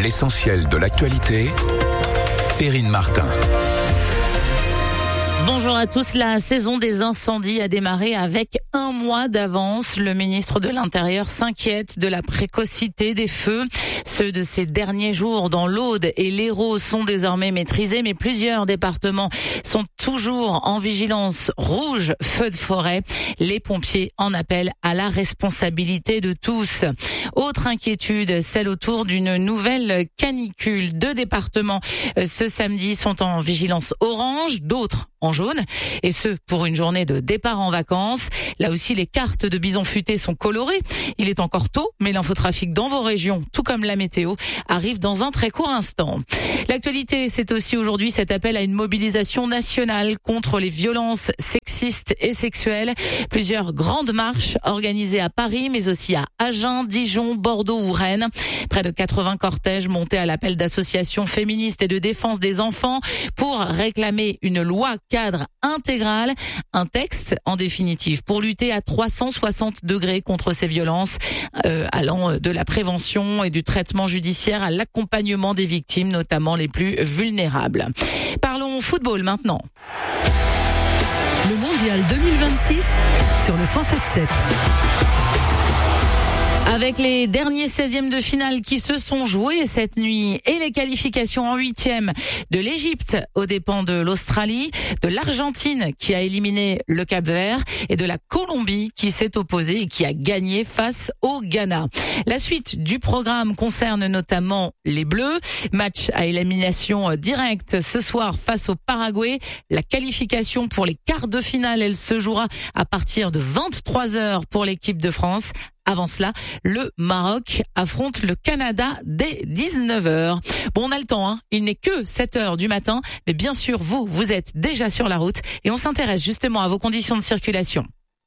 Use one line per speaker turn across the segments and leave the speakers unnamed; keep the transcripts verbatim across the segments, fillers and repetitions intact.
L'essentiel de l'actualité, Perrine Martin.
Bonjour à tous. La saison des incendies a démarré avec un mois d'avance. Le ministre de l'Intérieur s'inquiète de la précocité des feux. Ceux de ces derniers jours dans l'Aude et l'Hérault sont désormais maîtrisés, mais plusieurs départements sont toujours en vigilance rouge, feu de forêt. Les pompiers en appellent à la responsabilité de tous. Autre inquiétude, celle autour d'une nouvelle canicule. Deux départements euh, ce samedi sont en vigilance orange, d'autres en jaune, et ce pour une journée de départ en vacances. Là aussi, les cartes de bison futé sont colorées. Il est encore tôt, mais l'infotrafic dans vos régions, tout comme la météo, arrive dans un très court instant. L'actualité, c'est aussi aujourd'hui cet appel à une mobilisation nationale contre les violences sexistes et sexuelles. Plusieurs grandes marches organisées à Paris, mais aussi à Agen, Dijon, Bordeaux ou Rennes. Près de quatre-vingts cortèges montés à l'appel d'associations féministes et de défense des enfants pour réclamer une loi cadre intégral, un texte en définitive pour lutter à trois cent soixante degrés contre ces violences, euh, allant de la prévention et du traitement judiciaire à l'accompagnement des victimes, notamment les plus vulnérables. Parlons football maintenant.
Le mondial deux mille vingt-six sur le cent sept sept.
Avec les derniers seizièmes de finale qui se sont joués cette nuit et les qualifications en huitième de l'Égypte aux dépens de l'Australie, de l'Argentine qui a éliminé le Cap-Vert et de la Colombie qui s'est opposée et qui a gagné face au Ghana. La suite du programme concerne notamment les Bleus. Match à élimination directe ce soir face au Paraguay. La qualification pour les quarts de finale, elle se jouera à partir de vingt-trois heures pour l'équipe de France. Avant cela, le Maroc affronte le Canada dès dix-neuf heures. Bon, on a le temps, hein. Il n'est que sept heures du matin, mais bien sûr, vous, vous êtes déjà sur la route et on s'intéresse justement à vos conditions de circulation.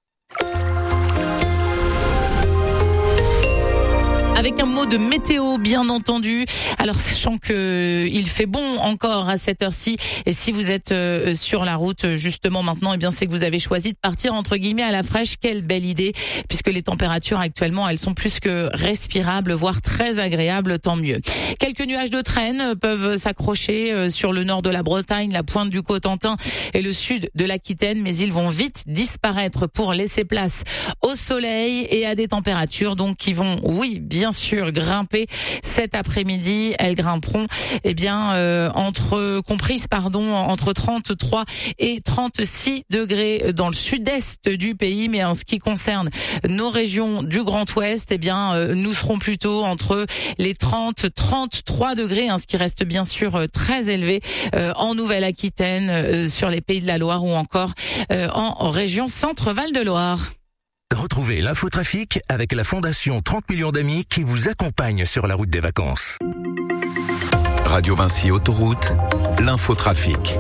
Avec un mot de météo, bien entendu. Alors, sachant que il fait bon encore à cette heure-ci, et si vous êtes euh, sur la route justement maintenant, eh bien c'est que vous avez choisi de partir entre guillemets à la fraîche. Quelle belle idée, puisque les températures actuellement, elles sont plus que respirables, voire très agréables, tant mieux. Quelques nuages de traîne peuvent s'accrocher euh, sur le nord de la Bretagne, la pointe du Cotentin et le sud de l'Aquitaine, mais ils vont vite disparaître pour laisser place au soleil et à des températures donc qui vont, oui, bien Bien sûr, grimper cet après-midi. Elles grimperont, eh bien, euh, entre comprises, pardon, entre trente-trois et trente-six degrés dans le sud-est du pays. Mais en ce qui concerne nos régions du Grand Ouest, eh bien, euh, nous serons plutôt entre les trente, trente-trois degrés, hein, ce qui reste bien sûr euh, très élevé euh, en Nouvelle-Aquitaine, euh, sur les Pays de la Loire ou encore euh, en région Centre-Val de Loire.
Retrouvez l'infotrafic avec la Fondation trente millions d'amis qui vous accompagne sur la route des vacances.
Radio Vinci Autoroute, l'infotrafic.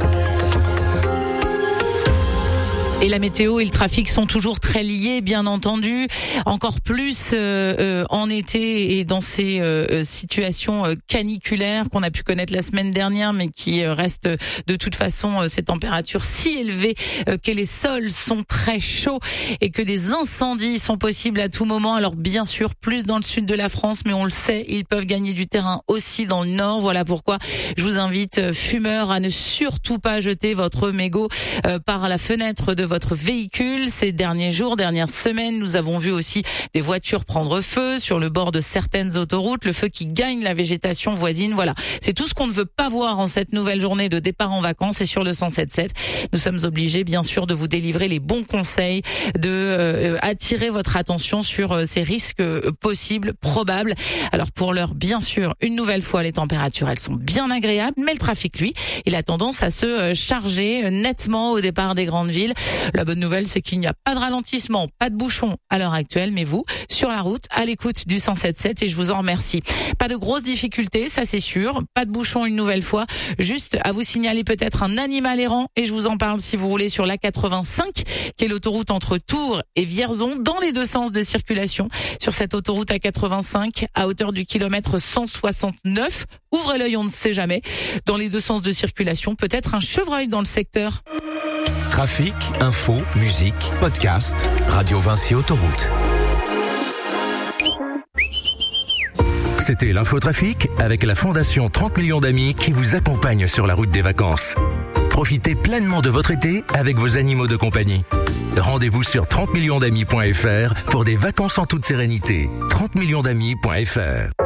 Et la météo et le trafic sont toujours très liés, bien entendu. Encore plus euh, euh, en été et dans ces euh, situations euh, caniculaires qu'on a pu connaître la semaine dernière, mais qui euh, restent de toute façon euh, ces températures si élevées euh, que les sols sont très chauds et que des incendies sont possibles à tout moment. Alors bien sûr, plus dans le sud de la France, mais on le sait, ils peuvent gagner du terrain aussi dans le nord. Voilà pourquoi je vous invite, euh, fumeurs, à ne surtout pas jeter votre mégot euh, par la fenêtre de votre véhicule. Ces derniers jours, dernières semaines, nous avons vu aussi des voitures prendre feu sur le bord de certaines autoroutes, le feu qui gagne la végétation voisine. Voilà, c'est tout ce qu'on ne veut pas voir en cette nouvelle journée de départ en vacances. Et sur le cent sept sept, nous sommes obligés bien sûr de vous délivrer les bons conseils, de euh, attirer votre attention sur euh, ces risques euh, possibles, probables. Alors pour l'heure, bien sûr, une nouvelle fois, les températures, elles sont bien agréables, mais le trafic, lui, il a tendance à se euh, charger euh, nettement au départ des grandes villes. La bonne nouvelle, c'est qu'il n'y a pas de ralentissement, pas de bouchon à l'heure actuelle, mais vous, sur la route, à l'écoute du cent sept sept, et je vous en remercie. Pas de grosses difficultés, ça c'est sûr, pas de bouchon une nouvelle fois, juste à vous signaler peut-être un animal errant, et je vous en parle si vous roulez sur l'A quatre-vingt-cinq, qui est l'autoroute entre Tours et Vierzon, dans les deux sens de circulation. Sur cette autoroute A quatre-vingt-cinq, à hauteur du kilomètre cent soixante-neuf, ouvrez l'œil, on ne sait jamais, dans les deux sens de circulation, peut-être un chevreuil dans le secteur.
Trafic, info, musique, podcast, Radio Vinci Autoroute.
C'était l'infotrafic avec la Fondation trente millions d'amis qui vous accompagne sur la route des vacances. Profitez pleinement de votre été avec vos animaux de compagnie. Rendez-vous sur trente millions d'amis point f r pour des vacances en toute sérénité. trente millions d'amis point f r